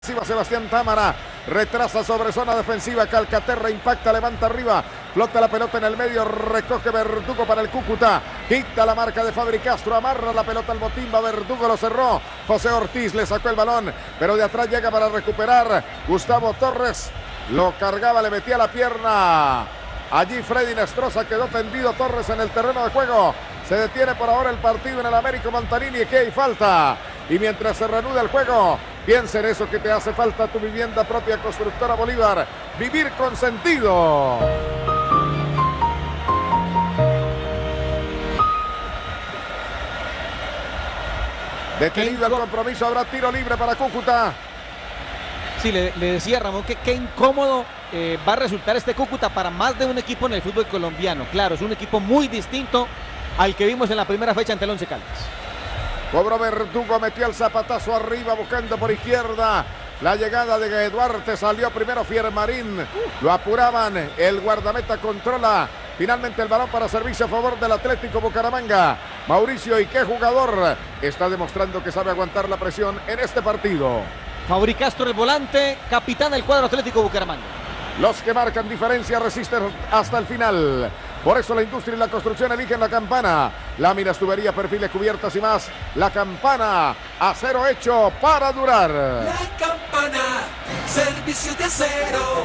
Sebastián Támara retrasa sobre zona defensiva. Calcaterra impacta, levanta arriba, flota la pelota en el medio, recoge Verdugo para el Cúcuta, quita la marca de Fabri Castro, amarra la pelota al Motimba, Verdugo lo cerró, José Ortiz le sacó el balón, pero de atrás llega para recuperar Gustavo Torres, lo cargaba, le metía la pierna. Allí Freddy Nestroza, quedó tendido Torres en el terreno de juego. Se detiene por ahora el partido en el Américo Montanini, que hay falta. Y mientras se reanuda el juego, piensa en eso que te hace falta, tu vivienda propia, Constructora Bolívar. Vivir con sentido. Detenido el compromiso, habrá tiro libre para Cúcuta. Sí, le decía Ramón que qué incómodo va a resultar este Cúcuta para más de un equipo en el fútbol colombiano. Claro, es un equipo muy distinto al que vimos en la primera fecha ante el Once Caldas. Cobró Verdugo, metió el zapatazo arriba, buscando por izquierda. La llegada de Duarte, salió primero Fiermarín. Lo apuraban, el guardameta controla. Finalmente el balón para servirse a favor del Atlético Bucaramanga. Mauricio, y qué jugador. Está demostrando que sabe aguantar la presión en este partido. Fabri Castro, el volante, capitán del cuadro Atlético Bucaramanga. Los que marcan diferencia resisten hasta el final. Por eso la industria y la construcción eligen la Campana. Láminas, tubería, perfiles, cubiertas y más. La Campana, acero hecho para durar. La Campana, servicio de acero.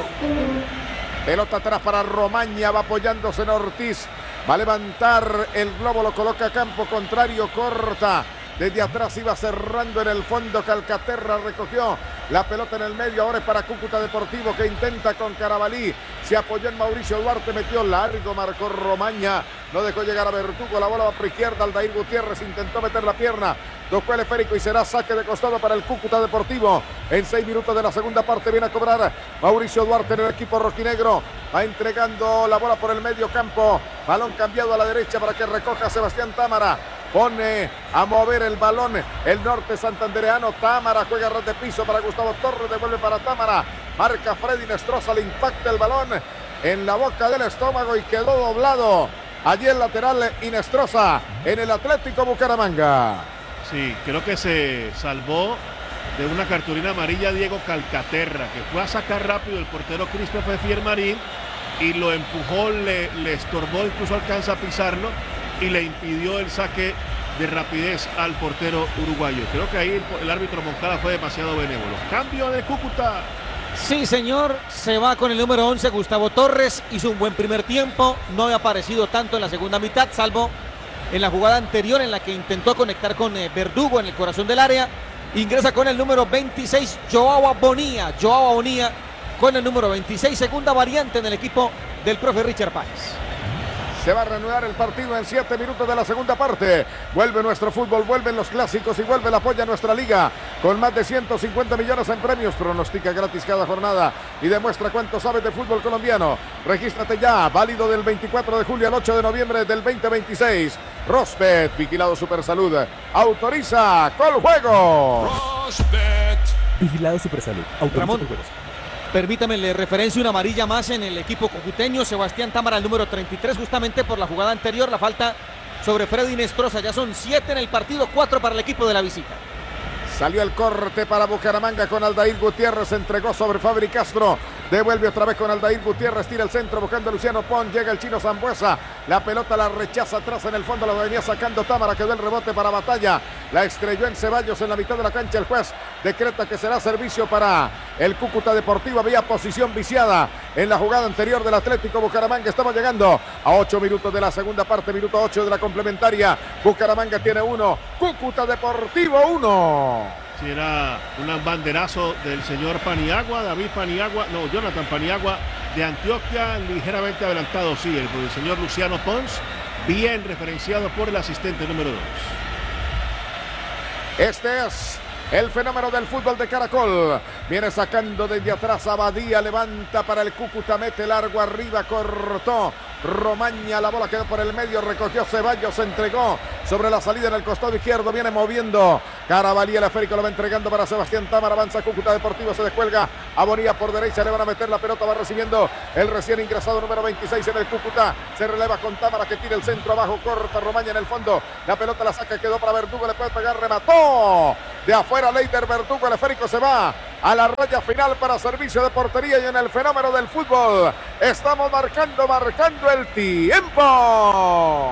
Pelota atrás para Romaña, va apoyándose en Ortiz. Va a levantar el globo, lo coloca a campo contrario, corta. Desde atrás iba cerrando en el fondo, Calcaterra recogió la pelota en el medio, ahora es para Cúcuta Deportivo, que intenta con Carabalí, se apoyó en Mauricio Duarte, metió largo, marcó Romaña, no dejó llegar a Verdugo, la bola va por izquierda, Aldair Gutiérrez intentó meter la pierna, tocó el esférico y será saque de costado para el Cúcuta Deportivo. En 6 minutos de la segunda parte viene a cobrar Mauricio Duarte en el equipo rojinegro, va entregando la bola por el medio campo, balón cambiado a la derecha para que recoja Sebastián Támara. Pone a mover el balón el norte santandereano. Támara juega ras de piso para Gustavo Torres, devuelve para Támara, marca Freddy Nestroza, le impacta el balón en la boca del estómago y quedó doblado allí el lateral Nestroza en el Atlético Bucaramanga. Sí, creo que se salvó de una cartulina amarilla Diego Calcaterra, que fue a sacar rápido el portero Christopher Fiermarín y lo empujó, le estorbó, incluso alcanza a pisarlo y le impidió el saque de rapidez al portero uruguayo. Creo que ahí el árbitro Moncada fue demasiado benévolo. Cambio de Cúcuta. Sí, señor, se va con el número 11, Gustavo Torres. Hizo un buen primer tiempo, no había aparecido tanto en la segunda mitad, salvo en la jugada anterior en la que intentó conectar con Verdugo en el corazón del área. Ingresa con el número 26, Joao Bonilla con el número 26, segunda variante en el equipo del profe Richard Páez. Se va a reanudar el partido en 7 minutos de la segunda parte. Vuelve nuestro fútbol, vuelven los clásicos y vuelve el apoyo a nuestra liga. Con más de 150 millones en premios, pronostica gratis cada jornada y demuestra cuánto sabes de fútbol colombiano. Regístrate ya, válido del 24 de julio al 8 de noviembre del 2026. Rosbet, vigilado Supersalud. Autoriza Coljuegos. Rosbet. Vigilado Supersalud. Autoriza Coljuegos. Permítame, le referencio una amarilla más en el equipo cucuteño. Sebastián Támara, el número 33, justamente por la jugada anterior, la falta sobre Freddy Nestroza. Ya son 7 en el partido, 4 para el equipo de la visita. Salió el corte para Bucaramanga con Aldair Gutiérrez, entregó sobre Fabri Castro, devuelve otra vez con Aldair Gutiérrez, tira el centro buscando a Luciano Pon, llega el chino Zambuesa, la pelota la rechaza atrás en el fondo, la venía sacando Támara, quedó el rebote para Batalla, la estrelló en Ceballos en la mitad de la cancha, el juez decreta que será servicio para el Cúcuta Deportivo, había posición viciada en la jugada anterior del Atlético Bucaramanga. Estamos llegando a 8 minutos de la segunda parte, minuto 8 de la complementaria. Bucaramanga tiene 1, Cúcuta Deportivo 1. Si era un banderazo del señor Paniagua, Jonathan Paniagua de Antioquia, ligeramente adelantado, sí, el señor Luciano Pons, bien referenciado por el asistente número 2. Este es el fenómeno del fútbol de Caracol. Viene sacando desde atrás Abadía, levanta para el Cúcuta, mete largo arriba, cortó Romaña, la bola quedó por el medio, recogió Ceballos, se entregó sobre la salida en el costado izquierdo, viene moviendo Carabalí, el esférico lo va entregando para Sebastián Támara, avanza Cúcuta Deportivo, se descuelga a Bonilla por derecha, le van a meter la pelota, va recibiendo el recién ingresado número 26 en el Cúcuta, se releva con Támara que tira el centro abajo, corta Romaña en el fondo, la pelota la saca, quedó para Verdugo, le puede pegar, remató de afuera Leider Verdugo, el esférico se va a la raya final para servicio de portería y en el fenómeno del fútbol. Estamos marcando el tiempo.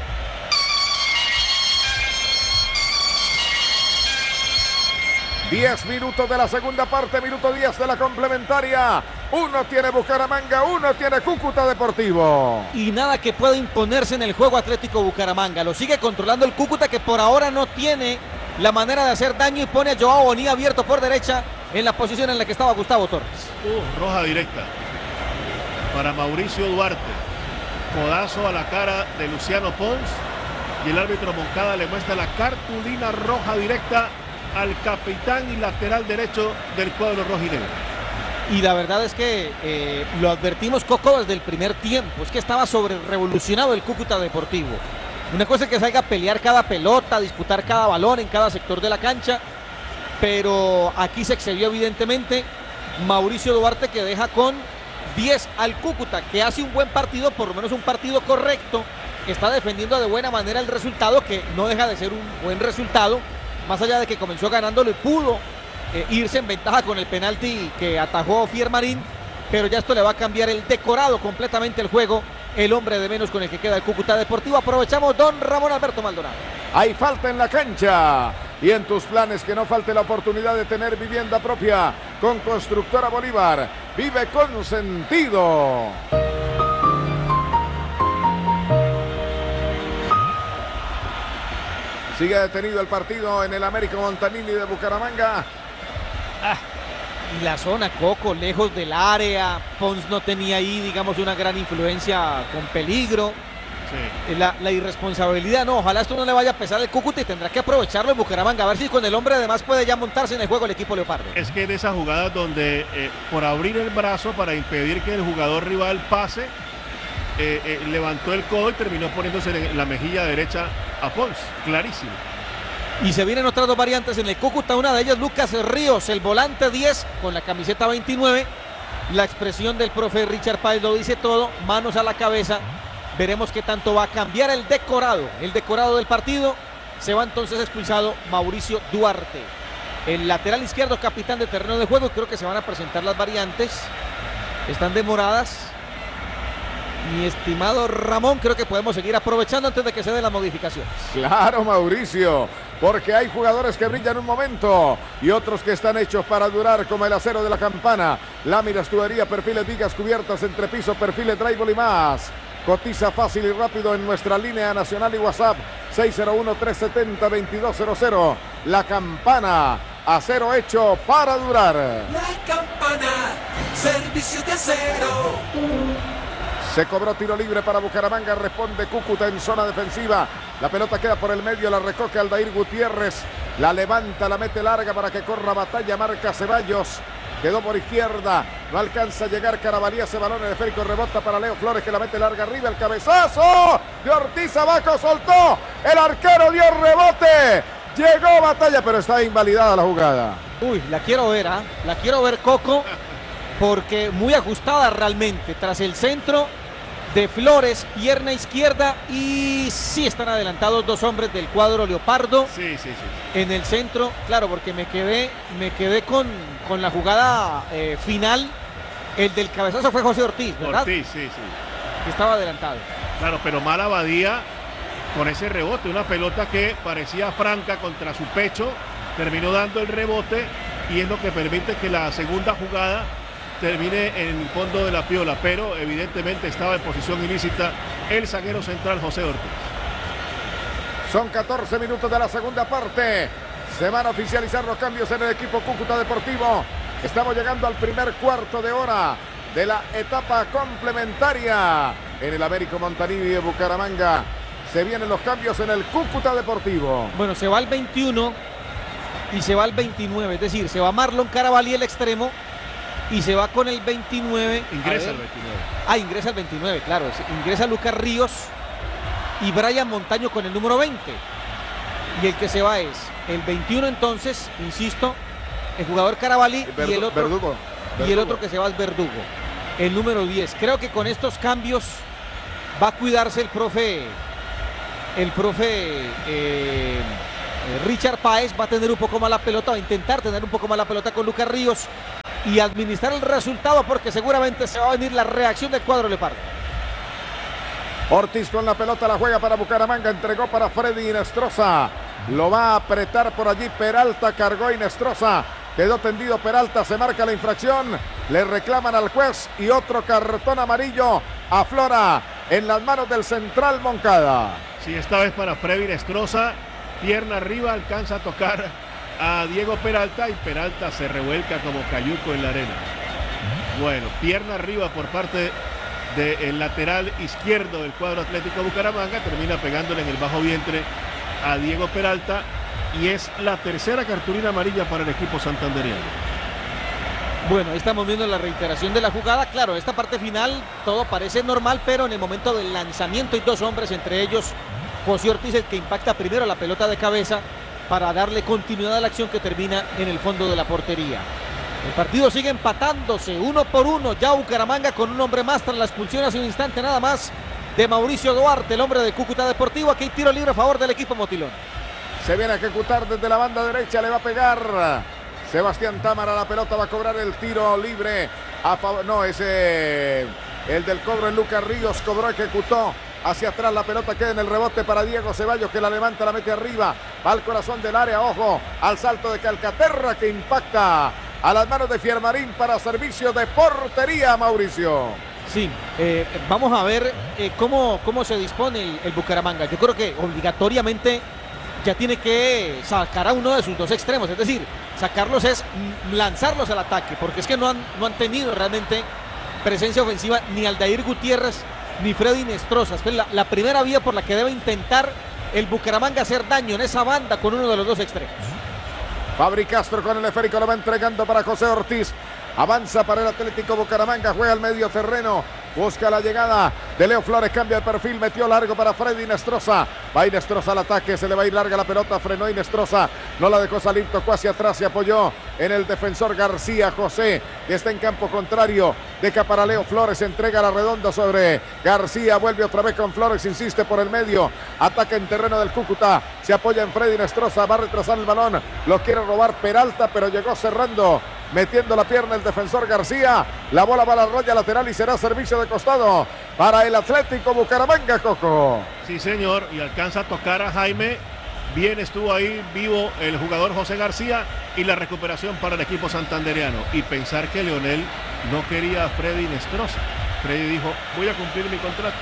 Diez minutos de la segunda parte, minuto 10 de la complementaria. Uno tiene Bucaramanga, uno tiene Cúcuta Deportivo. Y nada que pueda imponerse en el juego Atlético Bucaramanga. Lo sigue controlando el Cúcuta, que por ahora no tiene la manera de hacer daño y pone a Joao Bonilla abierto por derecha en la posición en la que estaba Gustavo Torres. Roja directa para Mauricio Duarte. Codazo a la cara de Luciano Pons y el árbitro Moncada le muestra la cartulina roja directa al capitán y lateral derecho del cuadro rojinegro. Y la verdad es que lo advertimos, Coco, desde el primer tiempo. Es que estaba sobre revolucionado el Cúcuta Deportivo. Una cosa es que salga a pelear cada pelota, a disputar cada balón en cada sector de la cancha, pero aquí se excedió evidentemente Mauricio Duarte, que deja con 10 al Cúcuta, que hace un buen partido, por lo menos un partido correcto, está defendiendo de buena manera el resultado, que no deja de ser un buen resultado, más allá de que comenzó ganándolo y pudo irse en ventaja con el penalti que atajó Fiermarín, pero ya esto le va a cambiar el decorado completamente el juego, el hombre de menos con el que queda el Cúcuta Deportivo. Aprovechamos, don Ramón Alberto Maldonado. Hay falta en la cancha y en tus planes que no falte la oportunidad de tener vivienda propia con Constructora Bolívar. Vive con sentido. Sigue detenido el partido en el Américo Montanini de Bucaramanga. Y la zona, Coco, lejos del área. Pons no tenía ahí, digamos, una gran influencia con peligro. Sí. La irresponsabilidad, no, ojalá esto no le vaya a pesar al Cúcuta y tendrá que aprovecharlo en Bucaramanga, a ver si con el hombre además puede ya montarse en el juego el equipo leopardo. Es que de esas jugadas donde por abrir el brazo para impedir que el jugador rival pase, levantó el codo y terminó poniéndose en la mejilla derecha a Pons, clarísimo. Y se vienen otras dos variantes en el Cúcuta, una de ellas Lucas Ríos, el volante 10 con la camiseta 29. La expresión del profe Richard Páez lo dice todo, manos a la cabeza. Veremos qué tanto va a cambiar el decorado del partido. Se va entonces expulsado Mauricio Duarte. El lateral izquierdo, capitán de terreno de juego. Creo que se van a presentar las variantes. Están demoradas. Mi estimado Ramón, creo que podemos seguir aprovechando antes de que se den las modificaciones. Claro, Mauricio, porque hay jugadores que brillan un momento y otros que están hechos para durar, como el acero de la campana, láminas, tubería, perfiles, vigas, cubiertas, entrepiso, perfiles, drywall y más. Cotiza fácil y rápido en nuestra línea nacional y WhatsApp 601-370-2200. La Campana, acero hecho para durar. La Campana, servicio de acero. Se cobró tiro libre para Bucaramanga, responde Cúcuta en zona defensiva. La pelota queda por el medio, la recoge Aldair Gutiérrez. La levanta, la mete larga para que corra batalla, marca Ceballos. Quedó por izquierda, no alcanza a llegar Carabalí, ese balón en esférico, rebota para Leo Flores que la mete larga arriba, el cabezazo de Ortiz abajo, soltó, el arquero dio rebote, llegó batalla, pero está invalidada la jugada. Uy, la quiero ver, la quiero ver, Coco, porque muy ajustada realmente, tras el centro de Flores, pierna izquierda, y sí están adelantados dos hombres del cuadro leopardo. Sí. En el centro, claro, porque me quedé con la jugada final. El del cabezazo fue José Ortiz, ¿verdad? Ortiz, sí. Que estaba adelantado. Claro, pero mala Badía con ese rebote, una pelota que parecía franca contra su pecho, terminó dando el rebote y es lo que permite que la segunda jugada termine en el fondo de la piola, pero evidentemente estaba en posición ilícita el zaguero central José Ortiz. Son 14 minutos de la segunda parte. Se van a oficializar los cambios en el equipo Cúcuta Deportivo. Estamos llegando al primer cuarto de hora de la etapa complementaria en el Américo Montanini de Bucaramanga. Se vienen los cambios en el Cúcuta Deportivo. Bueno, se va el 21 y se va el 29, es decir, se va Marlon Carabalí el extremo y se va con el 29. Ingresa el 29. Ingresa el 29, claro. Ingresa Lucas Ríos y Brian Montaño con el número 20. Y el que se va es el 21 entonces, insisto, el jugador Carabalí y el otro Verdugo. Y el otro que se va es Verdugo, el número 10. Creo que con estos cambios va a cuidarse el profe Richard Páez va a tener un poco más la pelota, va a intentar tener un poco más la pelota con Lucas Ríos y administrar el resultado, porque seguramente se va a venir la reacción del cuadro leopardo. Ortiz con la pelota, la juega para Bucaramanga, entregó para Freddy Inestrosa, lo va a apretar por allí Peralta, cargó Inestrosa, quedó tendido Peralta, se marca la infracción, le reclaman al juez y otro cartón amarillo aflora en las manos del central Moncada. Sí, esta vez para Freddy Inestrosa, pierna arriba, alcanza a tocar a Diego Peralta y Peralta se revuelca como cayuco en la arena. Bueno, pierna arriba por parte del lateral izquierdo del cuadro Atlético Bucaramanga, termina pegándole en el bajo vientre a Diego Peralta y es la tercera cartulina amarilla para el equipo santanderiano. Bueno, ahí estamos viendo la reiteración de la jugada. Claro, esta parte final todo parece normal, pero en el momento del lanzamiento hay dos hombres, entre ellos José Ortiz, el que impacta primero la pelota de cabeza para darle continuidad a la acción que termina en el fondo de la portería. El partido sigue empatándose 1-1, ya Bucaramanga con un hombre más tras la expulsión hace un instante nada más de Mauricio Duarte, el hombre de Cúcuta Deportivo. Aquí hay tiro libre a favor del equipo motilón. Se viene a ejecutar desde la banda derecha, le va a pegar Sebastián Támara, la pelota va a cobrar el tiro libre a favor, no, ese el del cobro en Lucas Ríos, cobró, ejecutó. Hacia atrás la pelota queda en el rebote para Diego Ceballos, que la levanta, la mete arriba, va al corazón del área, ojo al salto de Calcaterra que impacta a las manos de Fiermarín para servicio de portería, Mauricio. Sí, vamos a ver cómo se dispone el Bucaramanga. Yo creo que obligatoriamente ya tiene que sacar a uno de sus dos extremos, es decir, sacarlos es lanzarlos al ataque, porque es que no han tenido realmente presencia ofensiva ni Aldair Gutiérrez ni Freddy Inestrosa. Es la primera vía por la que debe intentar el Bucaramanga hacer daño en esa banda con uno de los dos extremos. Fabri Castro con el esférico, lo va entregando para José Ortiz. Avanza para el Atlético Bucaramanga, juega al medio terreno, busca la llegada de Leo Flores, cambia de perfil, metió largo para Freddy Inestrosa, va Inestrosa al ataque, se le va a ir larga la pelota, frenó Inestrosa, no la dejó salir, tocó hacia atrás, se apoyó en el defensor García José, que está en campo contrario, deja para Leo Flores, entrega la redonda sobre García, vuelve otra vez con Flores, insiste por el medio, ataca en terreno del Cúcuta, se apoya en Freddy Inestrosa, va a retrasar el balón, lo quiere robar Peralta, pero llegó cerrando, metiendo la pierna el defensor García, la bola va a la raya lateral y será servicio de costado para el Atlético Bucaramanga, Coco. Sí, señor, y alcanza a tocar a Jaime, bien estuvo ahí vivo el jugador José García y la recuperación para el equipo santanderiano. Y pensar que Leonel no quería a Freddy Inestrosa. Freddy dijo, voy a cumplir mi contrato.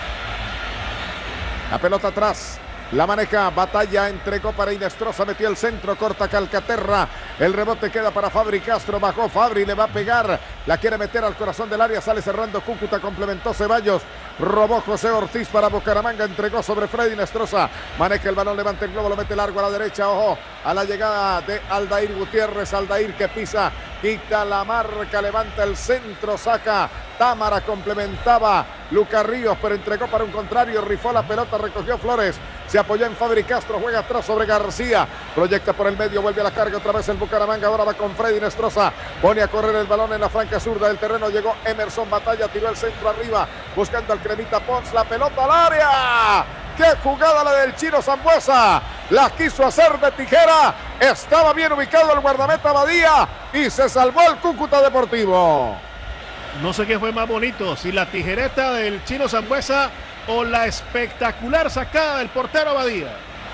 La pelota atrás. La maneja, batalla, entregó para Inestrosa, metió el centro, corta Calcaterra, el rebote queda para Fabri Castro, bajó Fabri, le va a pegar, la quiere meter al corazón del área, sale cerrando Cúcuta, complementó Ceballos, robó José Ortiz para Bucaramanga, entregó sobre Freddy Inestrosa, maneja el balón, levanta el globo, lo mete largo a la derecha, ojo, a la llegada de Aldair Gutiérrez, Aldair que pisa, quita la marca, levanta el centro, saca Támara, complementaba Lucas Ríos, pero entregó para un contrario, rifó la pelota, recogió Flores, se apoyó en Fabri Castro, juega atrás sobre García, proyecta por el medio, vuelve a la carga otra vez el Bucaramanga, ahora va con Freddy Inestrosa, pone a correr el balón en la franca zurda del terreno, llegó Emerson Batalla, tiró el centro arriba, buscando al Cremita Pons, la pelota al área. ¡Qué jugada la del Chino Sambuesa! La quiso hacer de tijera, estaba bien ubicado el guardameta Badía y se salvó el Cúcuta Deportivo. No sé qué fue más bonito, si la tijereta del Chino Sambuesa o la espectacular sacada del portero Badía.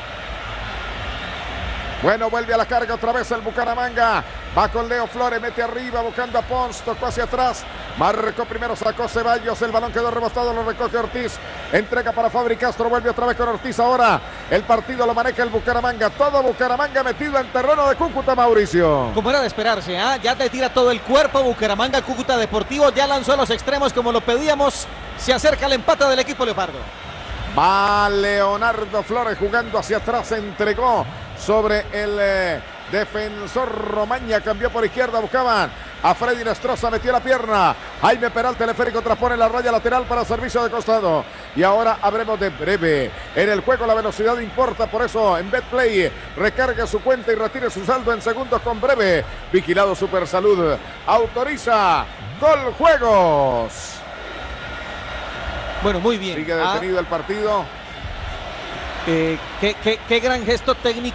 Bueno, vuelve a la carga otra vez el Bucaramanga. Va con Leo Flores, mete arriba, buscando a Pons, tocó hacia atrás. Marcó primero, sacó Ceballos, el balón quedó rebotado, lo recoge Ortiz. Entrega para Fabri Castro, vuelve otra vez con Ortiz ahora. El partido lo maneja el Bucaramanga. Todo Bucaramanga metido en terreno de Cúcuta, Mauricio. Como era de esperarse, ya te tira todo el cuerpo Bucaramanga, Cúcuta Deportivo, ya lanzó a los extremos como lo pedíamos. Se acerca el empate del equipo leopardo. Va Leonardo Flores jugando hacia atrás, entregó sobre el defensor Romaña, cambió por izquierda, buscaban a Freddy Inestrosa, metió la pierna, Jaime Peralta, teleférico transpone la raya lateral para servicio de costado, y ahora habremos de breve, en el juego la velocidad importa, por eso en Betplay recargue su cuenta y retire su saldo en segundos con breve, vigilado Supersalud, autoriza Gol Juegos. Bueno, muy bien. Sigue detenido el partido. Qué gran gesto técnico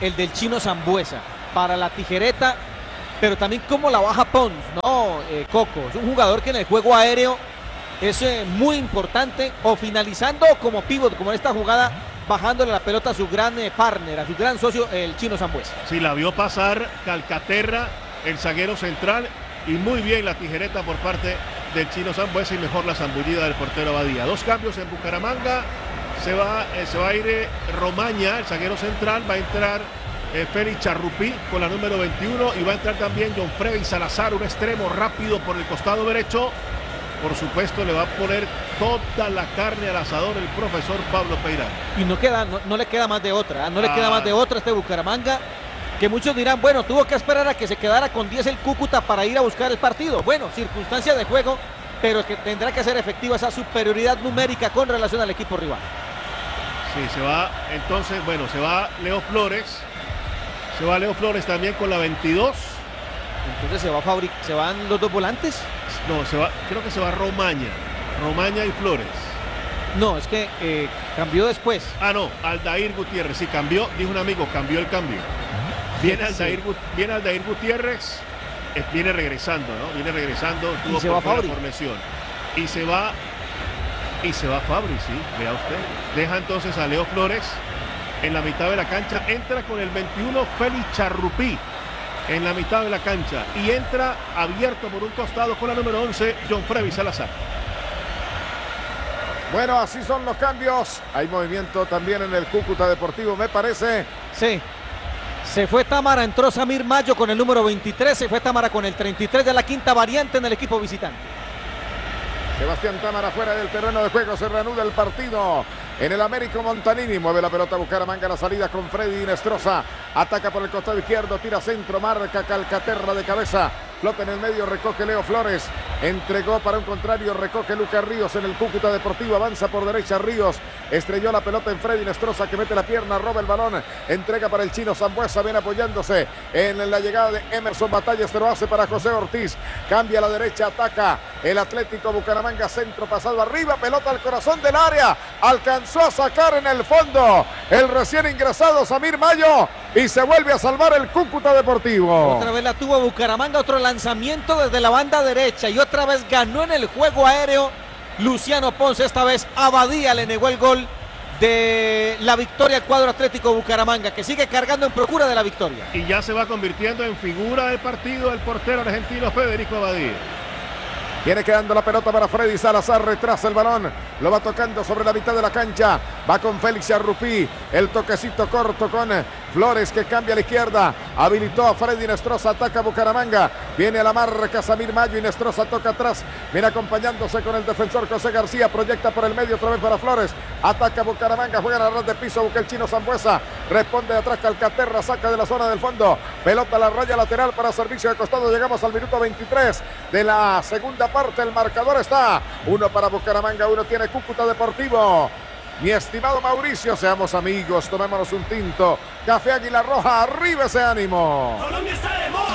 el del Chino Sambuesa para la tijereta, pero también cómo la baja Pons, ¿no? Coco, es un jugador que en el juego aéreo es muy importante, o finalizando o como pívot, como en esta jugada, bajándole la pelota a su gran partner, a su gran socio, el Chino Sambuesa. Sí, la vio pasar Calcaterra, el zaguero central, y muy bien la tijereta por parte del Chino Sambuesa y mejor la zambullida del portero Abadía. 2 cambios en Bucaramanga, se va a ir Romaña, el zaguero central, va a entrar Félix Charrupí con la número 21 y va a entrar también John Freddy Salazar, un extremo rápido por el costado derecho. Por supuesto le va a poner toda la carne al asador el profesor Pablo Peirano. Y no le queda más de otra, no le queda más de otra a este Bucaramanga, que muchos dirán, bueno, tuvo que esperar a que se quedara con 10 el Cúcuta para ir a buscar el partido. Bueno, circunstancia de juego, pero que tendrá que hacer efectiva esa superioridad numérica con relación al equipo rival. Sí, se va entonces, bueno, se va Leo Flores. Se va Leo Flores también con la 22. Entonces se van los 2 volantes. No, creo que se va Romaña y Flores. No, es que cambió después. Ah, no, Aldair Gutiérrez, sí cambió, dijo un amigo, cambió el cambio. Viene Aldair Gutiérrez, viene regresando, ¿no? Viene regresando, y se va Fabri por lesión. Y se va Fabri, sí, vea usted. Deja entonces a Leo Flores en la mitad de la cancha, entra con el 21 Félix Charrupí en la mitad de la cancha y entra abierto por un costado con la número 11 John Freddy Salazar. Bueno, así son los cambios. Hay movimiento también en el Cúcuta Deportivo, me parece. Sí. Se fue Támara, entró Samir Mayo con el número 23, se fue Támara con el 33 de la quinta variante en el equipo visitante. Sebastián Támara fuera del terreno de juego, se reanuda el partido en el Américo Montanini. Mueve la pelota Bucaramanga, la salida con Freddy Inestrosa. Ataca por el costado izquierdo, tira centro, marca Calcaterra de cabeza. Flota en el medio, recoge Leo Flores. Entregó para un contrario, recoge Lucas Ríos en el Cúcuta Deportivo. Avanza por derecha Ríos. Estrelló la pelota en Freddy Inestrosa que mete la pierna, roba el balón. Entrega para el Chino Sambuesa, viene apoyándose en la llegada de Emerson Batallas, pero hace para José Ortiz. Cambia a la derecha, ataca el Atlético Bucaramanga, centro pasado arriba, pelota al corazón del área. Alcanzó a sacar en el fondo el recién ingresado Samir Mayo y se vuelve a salvar el Cúcuta Deportivo. Otra vez la tuvo Bucaramanga, otro lanzamiento desde la banda derecha y otra vez ganó en el juego aéreo Luciano Ponce. Esta vez Abadía le negó el gol de la victoria al cuadro Atlético Bucaramanga, que sigue cargando en procura de la victoria. Y ya se va convirtiendo en figura del partido el portero argentino Federico Abadía. Viene quedando la pelota para Freddy Salazar, retrasa el balón, lo va tocando sobre la mitad de la cancha, va con Félix Charrupí, el toquecito corto con Flores que cambia a la izquierda, habilitó a Freddy Inestrosa, ataca Bucaramanga, viene a la marca Samir Mayo, Inestrosa toca atrás, viene acompañándose con el defensor José García, proyecta por el medio otra vez para Flores, ataca Bucaramanga, juega a ras de piso, busca el Chino Sambuesa, responde de atrás Calcaterra, saca de la zona del fondo, pelota a la raya lateral para servicio de costado, llegamos al minuto 23 de la segunda parte, el marcador está 1 para Bucaramanga, 1 tiene Cúcuta Deportivo. Mi estimado Mauricio, seamos amigos, tomémonos un tinto. Café Águila Roja, arriba ese ánimo. Colombia está de moda.